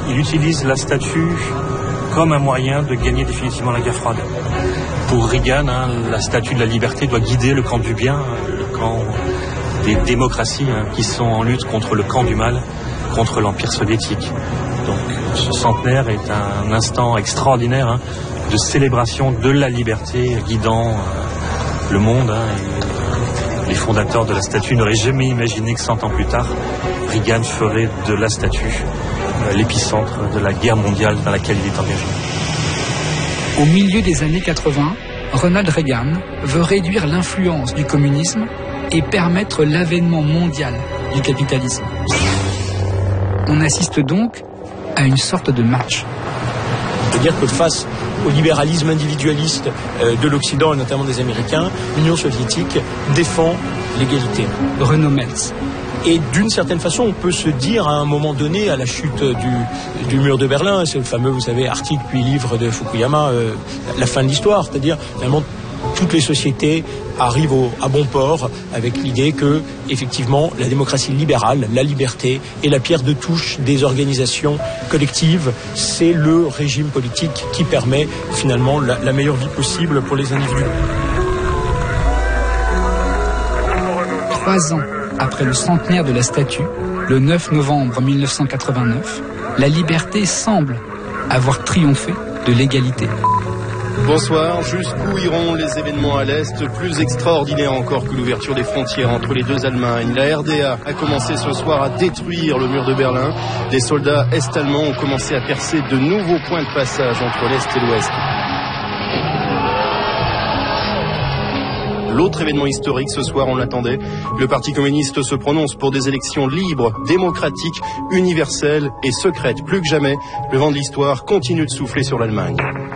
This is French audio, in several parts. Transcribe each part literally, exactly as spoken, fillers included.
il utilise la statue comme un moyen de gagner définitivement la guerre froide. Pour Reagan, hein, la statue de la liberté doit guider le camp du bien, le camp des démocraties hein, qui sont en lutte contre le camp du mal, contre l'Empire soviétique. Donc ce centenaire est un instant extraordinaire hein, de célébration de la liberté guidant euh, le monde. Hein, et les fondateurs de la statue n'auraient jamais imaginé que cent ans plus tard, Reagan ferait de la statue euh, l'épicentre de la guerre mondiale dans laquelle il est engagé. Au milieu des années quatre-vingts, Ronald Reagan veut réduire l'influence du communisme et permettre l'avènement mondial du capitalisme. On assiste donc à une sorte de match. C'est-à-dire que face au libéralisme individualiste de l'Occident et notamment des Américains, l'Union soviétique défend l'égalité. Renaud Metz. Et d'une certaine façon, on peut se dire à un moment donné, à la chute du, du mur de Berlin, c'est le fameux, vous savez, article puis livre de Fukuyama, euh, la fin de l'histoire, c'est-à-dire finalement toutes les sociétés arrivent au, à bon port avec l'idée que, effectivement, la démocratie libérale, la liberté est la pierre de touche des organisations collectives. C'est le régime politique qui permet finalement la, la meilleure vie possible pour les individus. Trois ans après le centenaire de la statue, le neuf novembre mille neuf cent quatre-vingt-neuf, la liberté semble avoir triomphé de l'égalité. Bonsoir. Jusqu'où iront les événements à l'Est? Plus extraordinaire encore que l'ouverture des frontières entre les deux Allemagne. La R D A a commencé ce soir à détruire le mur de Berlin. Des soldats est-allemands ont commencé à percer de nouveaux points de passage entre l'Est et l'Ouest. L'autre événement historique ce soir, on l'attendait. Le Parti communiste se prononce pour des élections libres, démocratiques, universelles et secrètes. Plus que jamais, le vent de l'histoire continue de souffler sur l'Allemagne.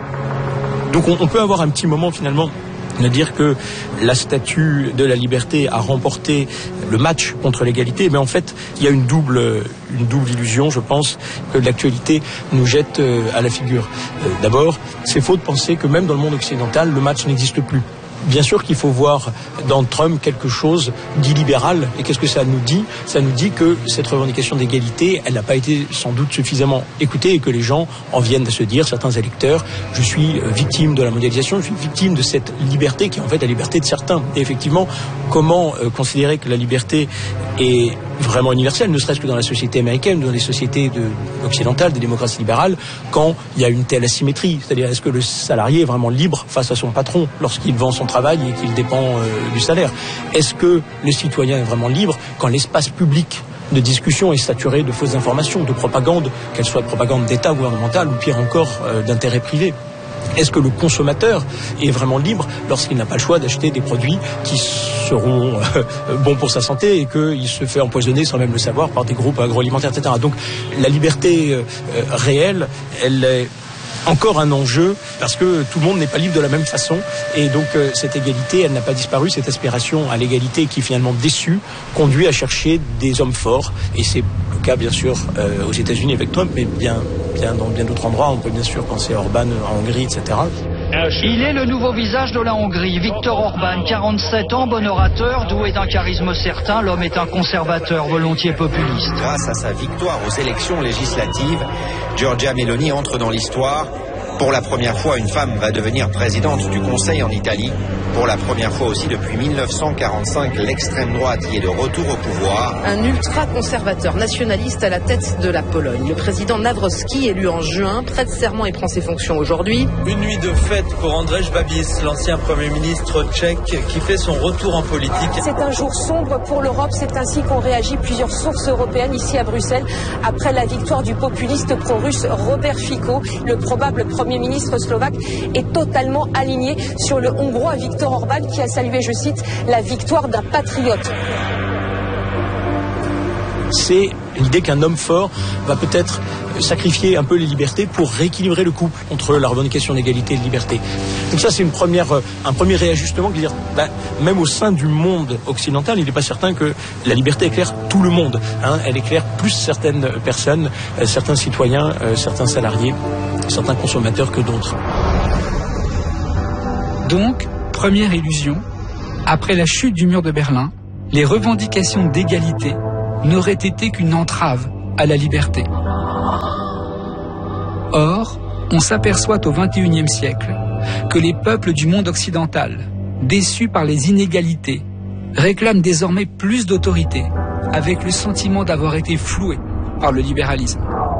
Donc on, on peut avoir un petit moment finalement de dire que la statue de la liberté a remporté le match contre l'égalité, mais en fait il y a une double, une double illusion, je pense, que l'actualité nous jette à la figure. D'abord, c'est faux de penser que même dans le monde occidental, le match n'existe plus. Bien sûr qu'il faut voir dans Trump quelque chose d'illibéral. Et qu'est-ce que ça nous dit? Ça nous dit que cette revendication d'égalité, elle n'a pas été sans doute suffisamment écoutée et que les gens en viennent à se dire, certains électeurs, je suis victime de la mondialisation, je suis victime de cette liberté qui est en fait la liberté de certains. Et effectivement, comment euh, considérer que la liberté est vraiment universelle, ne serait-ce que dans la société américaine, dans les sociétés de, occidentales, des démocraties libérales, quand il y a une telle asymétrie? C'est-à-dire, est-ce que le salarié est vraiment libre face à son patron lorsqu'il vend son travail et qu'il dépend euh, du salaire? Est-ce que le citoyen est vraiment libre quand l'espace public de discussion est saturé de fausses informations, de propagande, qu'elle soit de propagande d'État gouvernemental ou pire encore euh, d'intérêt privé? Est-ce que le consommateur est vraiment libre lorsqu'il n'a pas le choix d'acheter des produits qui seront euh, bons pour sa santé et qu'il se fait empoisonner sans même le savoir par des groupes agroalimentaires, et cetera. Donc la liberté euh, réelle, elle est encore un enjeu parce que tout le monde n'est pas libre de la même façon et donc euh, cette égalité, elle n'a pas disparu. Cette aspiration à l'égalité qui finalement déçue conduit à chercher des hommes forts et c'est le cas bien sûr euh, aux États-Unis avec Trump, mais bien, bien dans bien d'autres endroits. On peut bien sûr penser à Orban en Hongrie, et cetera. Il est le nouveau visage de la Hongrie, Viktor Orban, quarante-sept ans, bon orateur, doué d'un charisme certain, l'homme est un conservateur volontiers populiste. Grâce à sa victoire aux élections législatives, Giorgia Meloni entre dans l'histoire. Pour la première fois, une femme va devenir présidente du Conseil en Italie. Pour la première fois aussi depuis mille neuf cent quarante-cinq, l'extrême droite y est de retour au pouvoir. Un ultra-conservateur nationaliste à la tête de la Pologne. Le président Nawrocki, élu en juin, prête serment et prend ses fonctions aujourd'hui. Une nuit de fête pour Andrej Babis, l'ancien Premier ministre tchèque qui fait son retour en politique. C'est un jour sombre pour l'Europe, c'est ainsi qu'ont réagi plusieurs sources européennes ici à Bruxelles après la victoire du populiste pro-russe Robert Fico. Le probable Premier ministre slovaque est totalement aligné sur le Hongrois Viktor Orban qui a salué, je cite, la victoire d'un patriote. C'est l'idée qu'un homme fort va peut-être sacrifier un peu les libertés pour rééquilibrer le couple entre la revendication d'égalité et de liberté. Donc ça, c'est une première, un premier réajustement qui veut dire, bah, même au sein du monde occidental, il n'est pas certain que la liberté éclaire tout le monde. Hein. Elle éclaire plus certaines personnes, euh, certains citoyens, euh, certains salariés, certains consommateurs que d'autres. Donc, première illusion, après la chute du mur de Berlin, les revendications d'égalité n'auraient été qu'une entrave à la liberté. on s'aperçoit au vingt et unième siècle que les peuples du monde occidental, déçus par les inégalités, réclament désormais plus d'autorité, avec le sentiment d'avoir été floués par le libéralisme.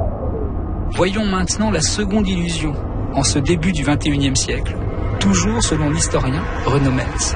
Voyons maintenant la seconde illusion en ce début du vingt et unième siècle, toujours selon l'historien Renaud Metz.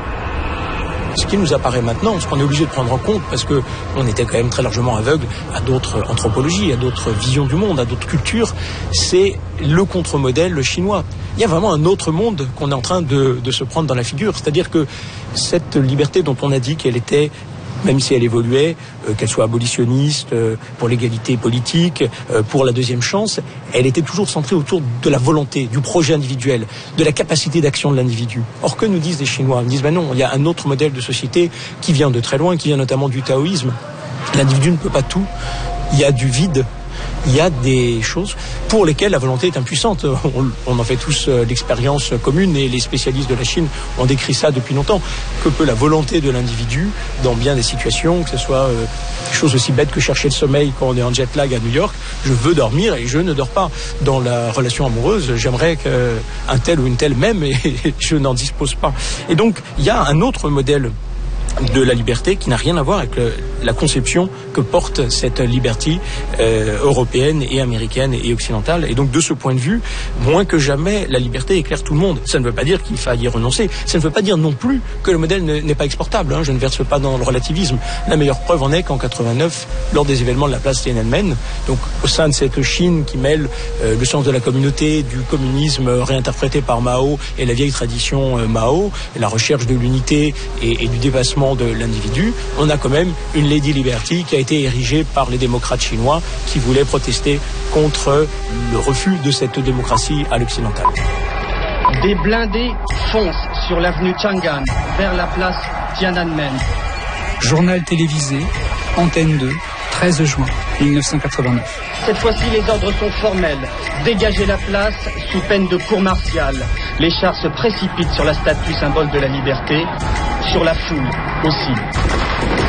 Ce qui nous apparaît maintenant, ce qu'on est obligé de prendre en compte, parce que on était quand même très largement aveugle à d'autres anthropologies, à d'autres visions du monde, à d'autres cultures, c'est le contre-modèle le chinois. Il y a vraiment un autre monde qu'on est en train de, de se prendre dans la figure. C'est-à-dire que cette liberté dont on a dit qu'elle était, même si elle évoluait, euh, qu'elle soit abolitionniste, euh, pour l'égalité politique, euh, pour la deuxième chance, elle était toujours centrée autour de la volonté, du projet individuel, de la capacité d'action de l'individu. Or, que nous disent les Chinois? Ils disent, ben non, il y a un autre modèle de société qui vient de très loin, qui vient notamment du taoïsme. L'individu ne peut pas tout, il y a du vide. Il y a des choses pour lesquelles la volonté est impuissante. On, on en fait tous euh, l'expérience commune et les spécialistes de la Chine ont décrit ça depuis longtemps. Que peut la volonté de l'individu dans bien des situations, que ce soit euh, des choses aussi bêtes que chercher le sommeil quand on est en jet lag à New York. Je veux dormir et je ne dors pas. Dans la relation amoureuse, j'aimerais qu'un tel ou une telle m'aime et je n'en dispose pas. Et donc, il y a un autre modèle de la liberté qui n'a rien à voir avec le, la conception que porte cette liberté euh, européenne et américaine et occidentale. Et donc de ce point de vue, moins que jamais, la liberté éclaire tout le monde. Ça ne veut pas dire qu'il faille y renoncer. Ça ne veut pas dire non plus que le modèle n'est pas exportable. Hein. Je ne verse pas dans le relativisme. La meilleure preuve en est qu'en quatre-vingt-neuf, lors des événements de la place Tiananmen, donc au sein de cette Chine qui mêle euh, le sens de la communauté, du communisme réinterprété par Mao et la vieille tradition euh, Mao, et la recherche de l'unité et, et du dépassement de l'individu, on a quand même une Lady Liberty qui a été érigée par les démocrates chinois qui voulaient protester contre le refus de cette démocratie à l'occidental. Des blindés foncent sur l'avenue Chang'an vers la place Tiananmen. Journal télévisé, Antenne deux, treize juin mille neuf cent quatre-vingt-neuf. Cette fois-ci, les ordres sont formels. Dégagez la place sous peine de cour martiale. Les chars se précipitent sur la statue symbole de la liberté, sur la foule aussi.